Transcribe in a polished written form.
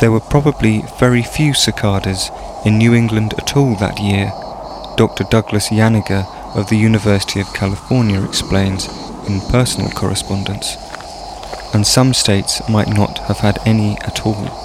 There were probably very few cicadas in New England at all that year, Dr. Douglas Yaniger of the University of California explains in personal correspondence, and some states might not have had any at all.